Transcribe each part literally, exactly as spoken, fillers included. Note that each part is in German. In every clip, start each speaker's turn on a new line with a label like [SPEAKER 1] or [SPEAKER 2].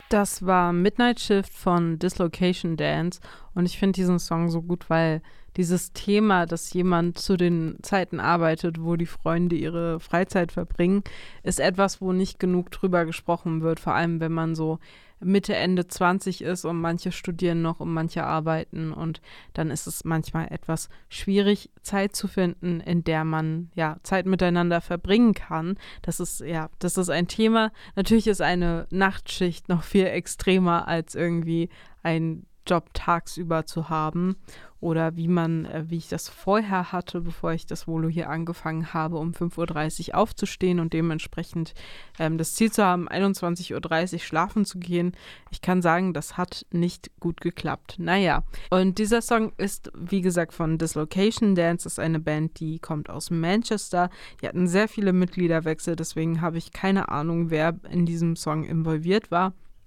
[SPEAKER 1] Das war Midnight Shift von Dislocation Dance und ich finde diesen Song so gut, weil dieses Thema, dass jemand zu den Zeiten arbeitet, wo die Freunde ihre Freizeit verbringen, ist etwas, wo nicht genug drüber gesprochen wird, vor allem wenn man so Mitte, Ende zwanzig ist und manche studieren noch und manche arbeiten und dann ist es manchmal etwas schwierig, Zeit zu finden, in der man ja Zeit miteinander verbringen kann. Das ist ja, das ist ein Thema. Natürlich ist eine Nachtschicht noch viel extremer als irgendwie ein Job tagsüber zu haben oder wie man, äh, wie ich das vorher hatte, bevor ich das Volo hier angefangen habe, um fünf Uhr dreißig aufzustehen und dementsprechend ähm, das Ziel zu haben, einundzwanzig Uhr dreißig schlafen zu gehen. Ich kann sagen, das hat nicht gut geklappt. Naja, und dieser Song ist, wie gesagt, von Dislocation Dance. Das ist eine Band, die kommt aus Manchester. Die hatten sehr viele Mitgliederwechsel, deswegen habe ich keine Ahnung, wer in diesem Song involviert war.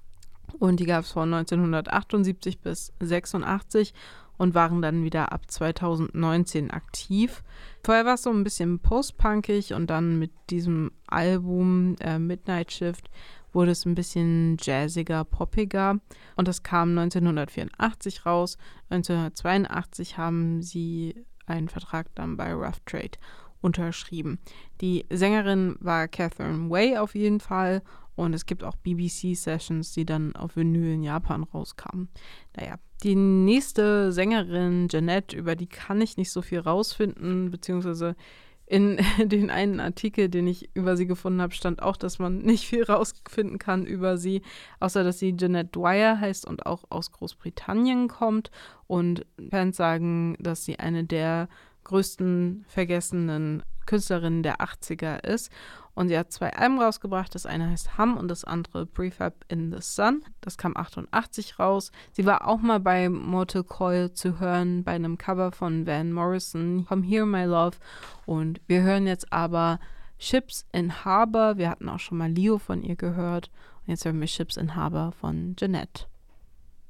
[SPEAKER 1] Und die gab es von neunzehnhundertachtundsiebzig bis sechsundachtzig und waren dann wieder ab zweitausendneunzehn aktiv. Vorher war es so ein bisschen postpunkig und dann mit diesem Album äh, Midnight Shift wurde es ein bisschen jazziger, poppiger und das kam neunzehnhundertvierundachtzig raus. neunzehnhundertzweiundachtzig haben sie einen Vertrag dann bei Rough Trade unterschrieben. Die Sängerin war Catherine Way auf jeden Fall. Und es gibt auch B B C-Sessions, die dann auf Vinyl in Japan rauskamen. Naja, die nächste Sängerin, Jeanette, über die kann ich nicht so viel rausfinden, beziehungsweise in den einen Artikel, den ich über sie gefunden habe, stand auch, dass man nicht viel rausfinden kann über sie, außer dass sie Jeanette Dwyer heißt und auch aus Großbritannien kommt. Und Fans sagen, dass sie eine der größten vergessenen Künstlerinnen der achtziger ist. Und sie hat zwei Alben rausgebracht. Das eine heißt Hum und das andere Prefab in the Sun. Das kam achtundachtzig raus. Sie war auch mal bei Mortal Coil zu hören, bei einem Cover von Van Morrison, Come Here My Love. Und wir hören jetzt aber Ships in Harbor. Wir hatten auch schon mal Leo von ihr gehört. Und jetzt hören wir Ships in Harbor von Jeanette.